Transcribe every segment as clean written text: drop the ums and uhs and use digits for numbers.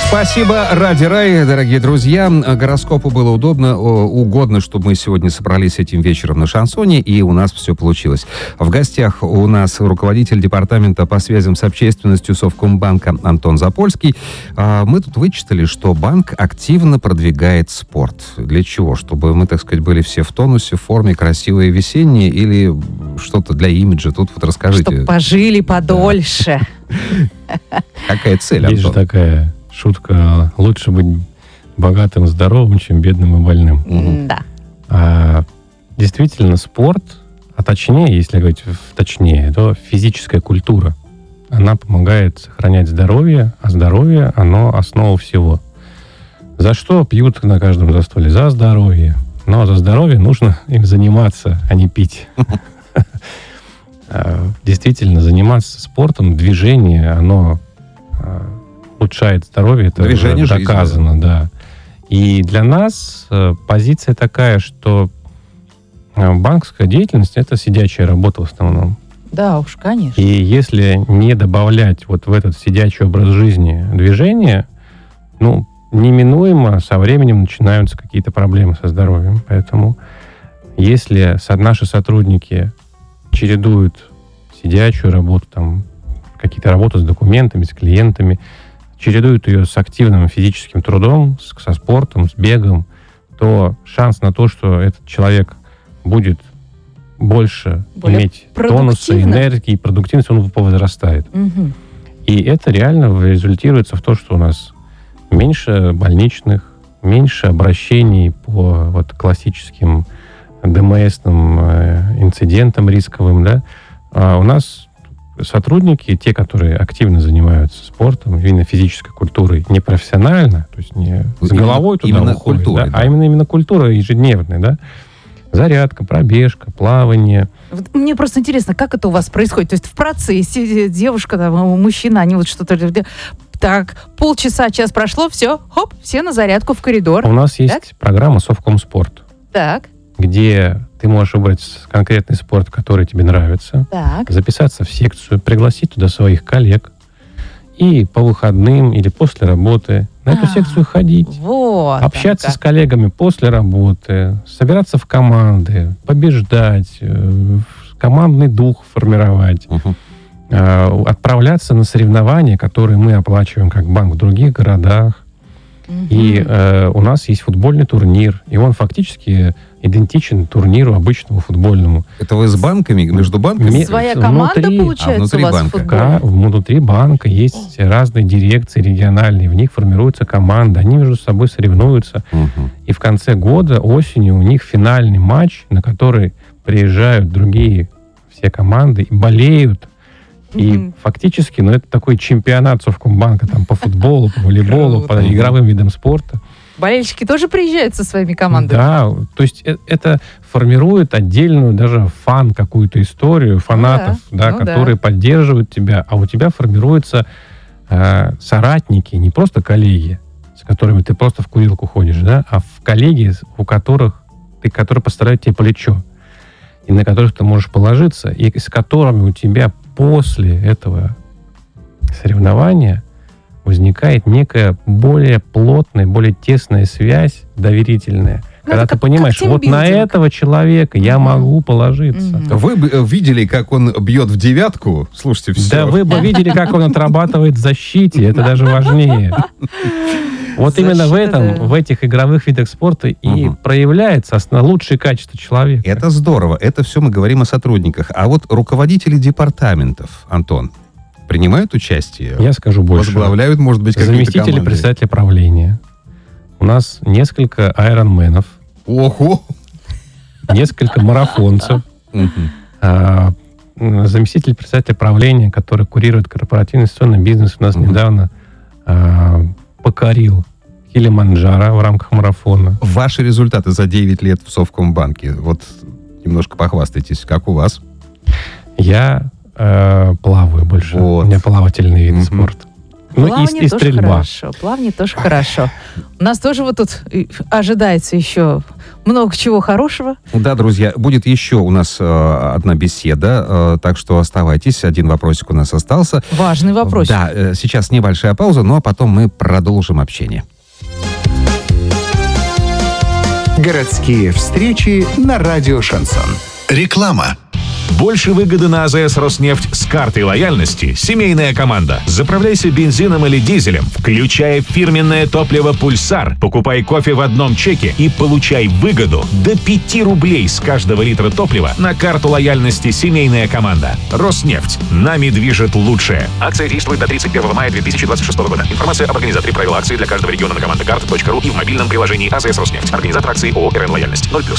Спасибо, Ради Рай, дорогие друзья. Гороскопу было угодно, чтобы мы сегодня собрались этим вечером на шансоне, и у нас все получилось. В гостях у нас руководитель департамента по связям с общественностью Совкомбанка Антон Запольский. Мы тут вычитали, что банк активно продвигает спорт. Для чего? Чтобы мы, так сказать, были все в тонусе, в форме, красивые, весенние, или что-то для имиджа? Тут вот расскажите. Чтобы пожили подольше. Какая цель, Антон? Есть же такая шутка: лучше быть богатым и здоровым, чем бедным и больным. Да. Действительно, спорт, а точнее, если говорить точнее, то физическая культура, она помогает сохранять здоровье, а здоровье, оно основа всего. За что пьют на каждом застолье? За здоровье. Но за здоровье нужно им заниматься, а не пить. Действительно, заниматься спортом, движение, оно улучшает здоровье, это движение уже доказано, жизни, да. И для нас позиция такая, что банковская деятельность — это сидячая работа в основном. Да уж, конечно. И если не добавлять вот в этот сидячий образ жизни движения, неминуемо со временем начинаются какие-то проблемы со здоровьем. Поэтому если наши сотрудники чередуют сидячую работу, там, какие-то работы с документами, с клиентами, чередуют ее с активным физическим трудом, со спортом, с бегом, то шанс на то, что этот человек будет больше иметь тонуса, энергии, продуктивности, он возрастает. Угу. И это реально результируется в том, что у нас меньше больничных, меньше обращений по классическим ДМСным инцидентам рисковым, да. А у нас сотрудники, те, которые активно занимаются спортом, именно физической культурой, не профессионально, то есть не с головой туда именно уходят, культурой, да, а именно культура ежедневная, да. Зарядка, пробежка, плавание. Мне просто интересно, как это у вас происходит? То есть в процессе девушка, мужчина, они вот что-то... Так, полчаса, час прошло, все, хоп, все на зарядку в коридор. У нас есть программа Совкомспорт. Так. Где ты можешь выбрать конкретный спорт, который тебе нравится, записаться в секцию, пригласить туда своих коллег и по выходным или после работы на эту секцию ходить, общаться с коллегами после работы, собираться в команды, побеждать, командный дух формировать, отправляться на соревнования, которые мы оплачиваем как банк в других городах. И у нас есть футбольный турнир, и он фактически идентичен турниру обычному футбольному. Это вы с банками, между банками? Своя команда, получается, у вас в футболе? Внутри банка есть разные дирекции региональные, в них формируется команда, они между собой соревнуются. И в конце года, осенью, у них финальный матч, на который приезжают другие все команды и болеют. И фактически, это такой чемпионат Совкомбанка там, по футболу, по волейболу, по игровым видам спорта. Болельщики тоже приезжают со своими командами? Да, то есть это формирует отдельную даже какую-то историю фанатов, которые поддерживают тебя, а у тебя формируются соратники, не просто коллеги, с которыми ты просто в курилку ходишь, да, а коллеги, которые поставляют тебе плечо, и на которых ты можешь положиться, и с которыми у тебя после этого соревнования возникает некая более плотная, более тесная связь, доверительная. Когда ты понимаешь, вот на этого человека я могу положиться. Вы бы видели, как он бьет в девятку? Слушайте, все. Да, вы бы видели, как он отрабатывает в защите. Это даже важнее. Вот именно в этих игровых видах спорта и проявляется лучшие качества человека. Это здорово. Это все мы говорим о сотрудниках. А вот руководители департаментов, Антон, принимают участие? Я скажу больше. Возглавляют, может быть, какие-то команды? Заместители председателя правления. У нас несколько айронменов. Ого! Несколько марафонцев. Заместитель председателя правления, который курирует корпоративный инвестиционный бизнес, у нас недавно покорил Килиманджаро в рамках марафона. Ваши результаты за 9 лет в Совкомбанке. Вот немножко похвастайтесь, как у вас? Я плаваю больше. У меня плавательный вид спорта. и тоже стрельба. хорошо. Плавание тоже хорошо. У нас тоже вот тут ожидается еще много чего хорошего. Да, друзья, будет еще у нас одна беседа, так что оставайтесь. Один вопросик у нас остался. Важный вопрос. Да, сейчас небольшая пауза, но потом мы продолжим общение. Городские встречи на радио «Шансон». Реклама. Больше выгоды на АЗС «Роснефть» с картой лояльности «Семейная команда». Заправляйся бензином или дизелем, включая фирменное топливо «Пульсар». Покупай кофе в одном чеке и получай выгоду до 5 рублей с каждого литра топлива на карту лояльности «Семейная команда». «Роснефть». Нами движет лучшее. Акция действует до 31 мая 2026 года. Информация об организаторе, правила акции для каждого региона на командакарт.ру и в мобильном приложении АЗС «Роснефть». Организатор акции ООО «РН Лояльность». 0+.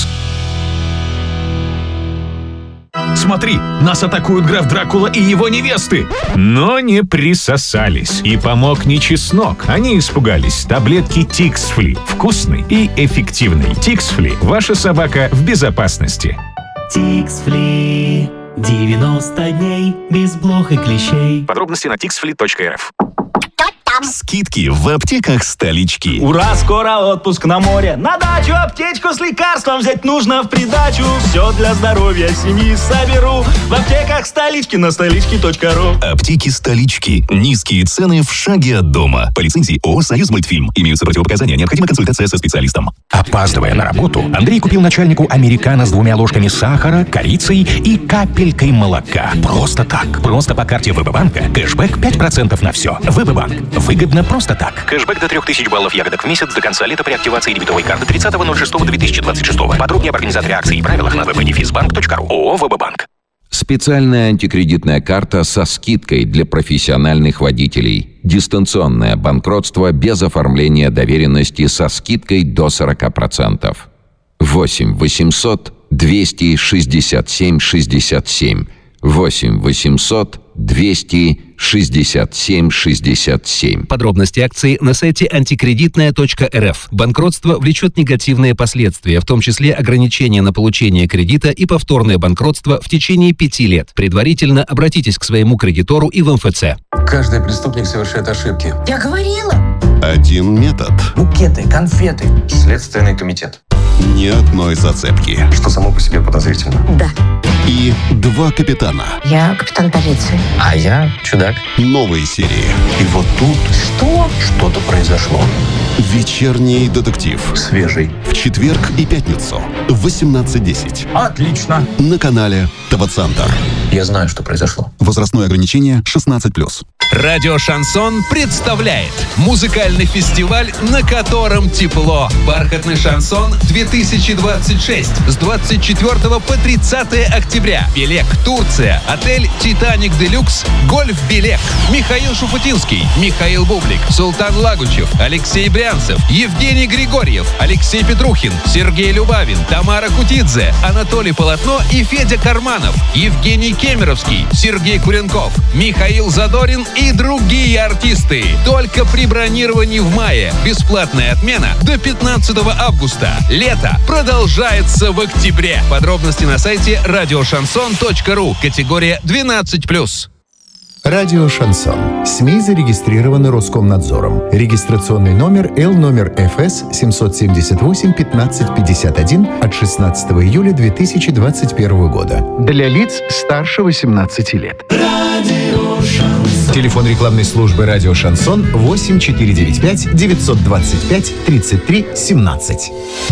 Смотри, нас атакуют граф Дракула и его невесты. Но не присосались. И помог не чеснок. Они испугались. Таблетки Тиксфли. Вкусный и эффективный. Тиксфли. Ваша собака в безопасности. Тиксфли. 90 дней без блох и клещей. Подробности на tixfli.rf. Скидки в аптеках столички. Ура, скоро отпуск на море. На дачу аптечку с лекарством взять нужно в придачу. Все для здоровья семьи соберу в аптеках столички на столички.ру. Аптеки столички. Низкие цены в шаге от дома. По лицензии ООО «Союз Мультфильм». Имеются противопоказания. Необходима консультация со специалистом. Опаздывая на работу, Андрей купил начальнику американо с 2 ложками сахара, корицей и капелькой молока. Просто так. Просто по карте ВБ-банка. Кэшбэк 5% на все. ВБ-банк. Выгодно просто так. Кэшбэк до 3000 баллов ягодок в месяц до конца лета при активации дебетовой карты 30.06.2026. Подробнее об организаторе акций и правилах на www.defizbank.ru. ООО «ВБ-банк». Специальная антикредитная карта со скидкой для профессиональных водителей. Дистанционное банкротство без оформления доверенности со скидкой до 40%. 8 800 267 67. 8 800 267 67. Подробности акции на сайте антикредитная.рф. Банкротство влечет негативные последствия, в том числе ограничения на получение кредита и повторное банкротство в течение 5 лет. Предварительно обратитесь к своему кредитору и в МФЦ. Каждый преступник совершает ошибки. Я говорила. Один метод. Букеты, конфеты. Следственный комитет. Ни одной зацепки. Что само по себе подозрительно. Да. И 2 капитана. Я капитан полиции. А я чудак. Новые серии. И вот тут Что? что-то произошло. Вечерний детектив. Свежий. В четверг и пятницу в 18:10. Отлично. На канале ТВ-центр. Я знаю, что произошло. Возрастное ограничение 16+. Радио «Шансон» представляет музыкальный фестиваль, на котором тепло. «Бархатный шансон 2026» с 24 по 30 октября. Белек, Турция, отель «Титаник Делюкс», Гольф Белек. Михаил Шуфутинский, Михаил Бублик, Султан Лагучев, Алексей Брянцев, Евгений Григорьев, Алексей Петрухин, Сергей Любавин, Тамара Кутидзе, Анатолий Полотно и Федя Карманов, Евгений Кемеровский, Сергей Куренков, Михаил Задорин и другие артисты. Только при бронировании в мае. Бесплатная отмена до 15 августа. Лето продолжается в октябре. Подробности на сайте radioshanson.ru. Категория 12+. Радио «Шансон». СМИ зарегистрированы Роскомнадзором. Регистрационный номер Л номер ФС 778 1551 от 16 июля 2021 года. Для лиц старше 18 лет. Телефон рекламной службы «Радио Шансон» 8495 925 33 17.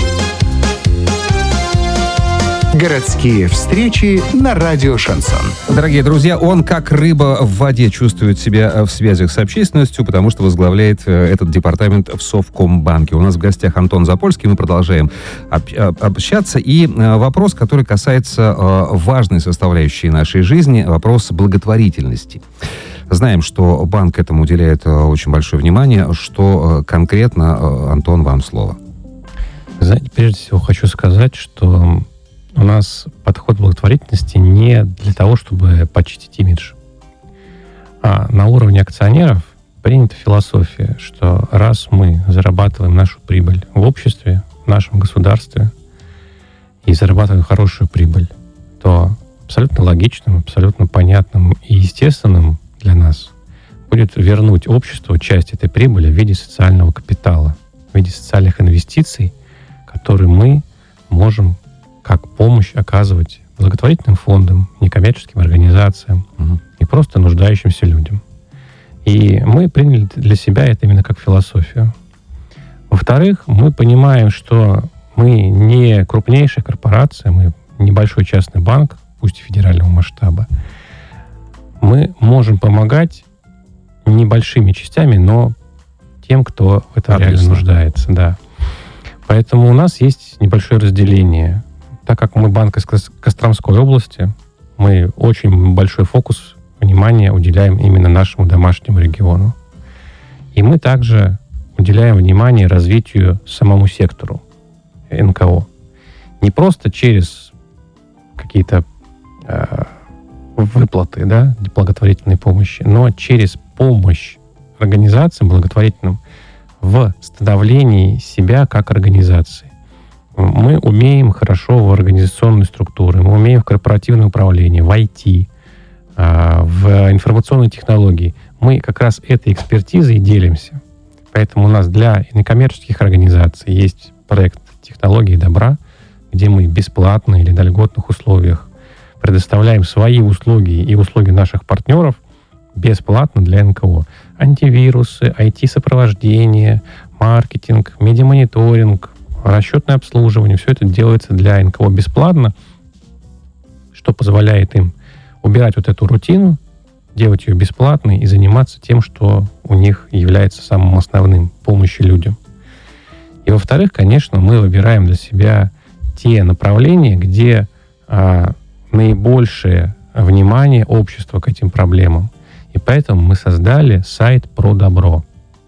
Городские встречи на радио «Шансон». Дорогие друзья, он как рыба в воде чувствует себя в связях с общественностью, потому что возглавляет этот департамент в Совкомбанке. У нас в гостях Антон Запольский. Мы продолжаем общаться. И вопрос, который касается важной составляющей нашей жизни, вопрос благотворительности. Знаем, что банк этому уделяет очень большое внимание. Что конкретно, Антон, вам слово? Знаете, прежде всего хочу сказать, что у нас подход благотворительности не для того, чтобы почистить имидж. А на уровне акционеров принята философия, что раз мы зарабатываем нашу прибыль в обществе, в нашем государстве, и зарабатываем хорошую прибыль, то абсолютно логичным, абсолютно понятным и естественным для нас будет вернуть обществу часть этой прибыли в виде социального капитала, в виде социальных инвестиций, которые мы можем как помощь оказывать благотворительным фондам, некоммерческим организациям и просто нуждающимся людям. И мы приняли для себя это именно как философию. Во-вторых, мы понимаем, что мы не крупнейшая корпорация, мы небольшой частный банк, пусть и федерального масштаба. Мы можем помогать небольшими частями, но тем, кто в этом реально нуждается. Да. Поэтому у нас есть небольшое разделение. Так как мы банк из Костромской области, мы очень большой фокус внимания уделяем именно нашему домашнему региону. И мы также уделяем внимание развитию самому сектору НКО. Не просто через какие-то выплаты, да, благотворительной помощи, но через помощь организациям благотворительным в становлении себя как организации. Мы умеем хорошо в организационной структуре, мы умеем в корпоративное управление, в IT, в информационные технологии. Мы как раз этой экспертизой делимся. Поэтому у нас для некоммерческих организаций есть проект «Технологии добра», где мы бесплатно или на льготных условиях предоставляем свои услуги и услуги наших партнеров бесплатно для НКО. Антивирусы, IT-сопровождение, маркетинг, медиамониторинг, расчетное обслуживание. Все это делается для НКО бесплатно, что позволяет им убирать вот эту рутину, делать ее бесплатной и заниматься тем, что у них является самым основным — помощью людям. И, во-вторых, конечно, мы выбираем для себя те направления, где наибольшее внимание общества к этим проблемам. И поэтому мы создали сайт «Продобро».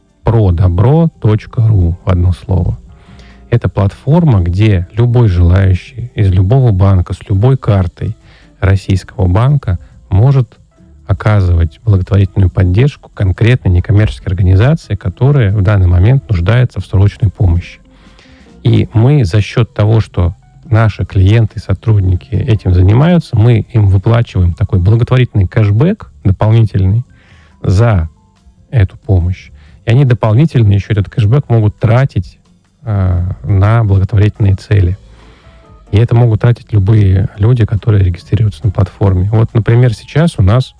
Продобро.ру в одно слово. Это платформа, где любой желающий из любого банка с любой картой российского банка может оказывать благотворительную поддержку конкретной некоммерческой организации, которая в данный момент нуждается в срочной помощи. И мы за счет того, что наши клиенты, сотрудники этим занимаются, мы им выплачиваем такой благотворительный кэшбэк дополнительный за эту помощь. И они дополнительно еще этот кэшбэк могут тратить на благотворительные цели. И это могут тратить любые люди, которые регистрируются на платформе. Вот, например, сейчас у нас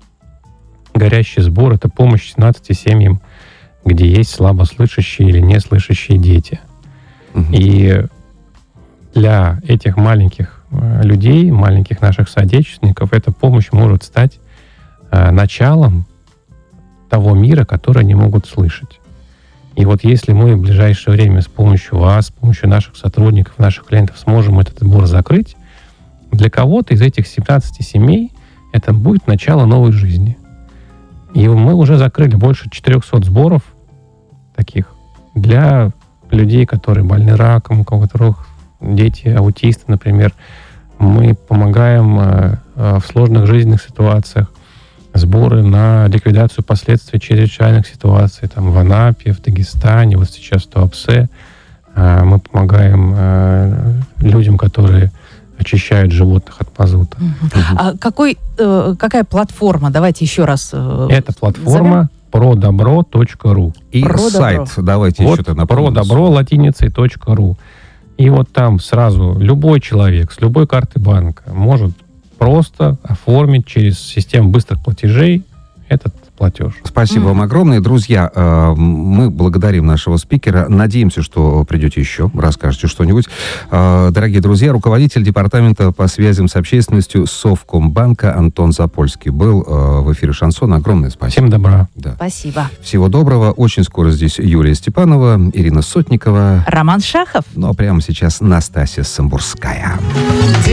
горящий сбор — это помощь 17 семьям, где есть слабослышащие или неслышащие дети. И для этих маленьких людей, маленьких наших соотечественников, эта помощь может стать началом того мира, который они могут слышать. И вот если мы в ближайшее время с помощью вас, с помощью наших сотрудников, наших клиентов сможем этот сбор закрыть, для кого-то из этих 17 семей это будет начало новой жизни. И мы уже закрыли больше 400 сборов таких для людей, которые больны раком, у которых дети аутисты, например. Мы помогаем в сложных жизненных ситуациях. Сборы на ликвидацию последствий чрезвычайных ситуаций там, в Анапе, в Дагестане, вот сейчас в Туапсе. Мы помогаем людям, которые очищают животных от мазута. А какая платформа? Давайте еще раз. Это платформа продобро.ру. И сайт давайте вот еще-то напомним. Продобро латиницей .ру. И вот там сразу любой человек с любой карты банка может просто оформить через систему быстрых платежей этот платеж. Спасибо вам огромное. Друзья, мы благодарим нашего спикера. Надеемся, что придете еще, расскажете что-нибудь. Дорогие друзья, руководитель департамента по связям с общественностью Совкомбанка Антон Запольский был в эфире «Шансон». Огромное спасибо. Всем добра. Да. Спасибо. Всего доброго. Очень скоро здесь Юлия Степанова, Ирина Сотникова. Роман Шахов. Ну а прямо сейчас Настасья Самбурская.